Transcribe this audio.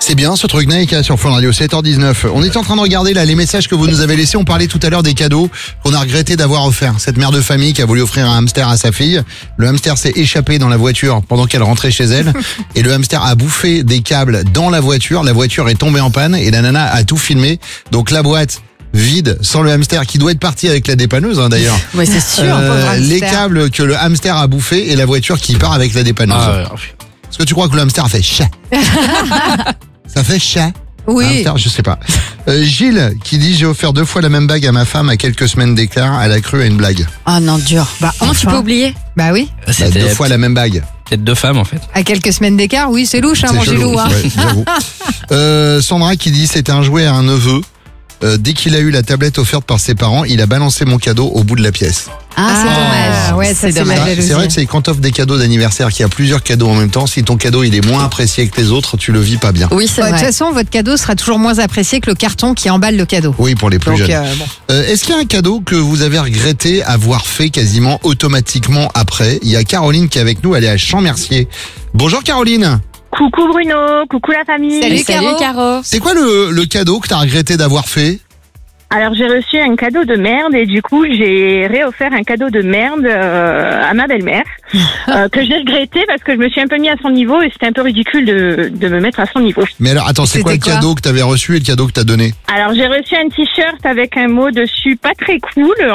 C'est bien ce truc Nike sur Fun Radio, 7h19. On était en train de regarder là les messages que vous nous avez laissés. On parlait tout à l'heure des cadeaux qu'on a regretté d'avoir offert. Cette mère de famille qui a voulu offrir un hamster à sa fille. Le hamster s'est échappé dans la voiture pendant qu'elle rentrait chez elle. Et le hamster a bouffé des câbles dans la voiture. La voiture est tombée en panne et la nana a tout filmé. Donc la boîte vide, sans le hamster qui doit être parti avec la dépanneuse d'ailleurs. Oui, c'est sûr. Les câbles que le hamster a bouffé et la voiture qui part avec la dépanneuse. Est-ce que tu crois que le hamster a fait chat? Ça fait chat? Oui. Hamster, je sais pas. Gilles qui dit j'ai offert 2 fois la même bague à ma femme à quelques semaines d'écart. Elle a cru à une blague. Ah non, dur. Comment tu peux oublier? Bah oui. Bah, 2 fois la même bague. Peut-être 2 femmes en fait. À quelques semaines d'écart, oui, c'est louche, hein, mon Gilou. Hein. Ouais, j'avoue. Sandra qui dit c'était un jouet à un neveu. Dès qu'il a eu la tablette offerte par ses parents, il a balancé mon cadeau au bout de la pièce. Ah, c'est dommage. Ouais, ça, c'est Ça, la jalousie. c'est vrai que c'est quand t'offres des cadeaux d'anniversaire, qu'il y a plusieurs cadeaux en même temps, si ton cadeau il est moins apprécié que les autres, tu le vis pas bien. Oui, c'est De vrai. toute façon, votre cadeau sera toujours moins apprécié que le carton qui emballe le cadeau. Oui, pour les plus Donc, jeunes. Est-ce qu'il y a un cadeau que vous avez regretté avoir fait quasiment automatiquement après? Il y a Caroline qui est avec nous, elle est à Champ-Mercier. Bonjour Caroline. Coucou Bruno, coucou la famille. Salut, Caro. C'est quoi le cadeau que t'as regretté d'avoir fait? Alors j'ai reçu un cadeau de merde et du coup j'ai réoffert un cadeau de merde à ma belle-mère que j'ai regretté parce que je me suis un peu mis à son niveau et c'était un peu ridicule de me mettre à son niveau. Mais alors attends, c'est quoi le C'était quoi cadeau que t'avais reçu et le cadeau que t'as donné? Alors j'ai reçu un t-shirt avec un mot dessus pas très cool.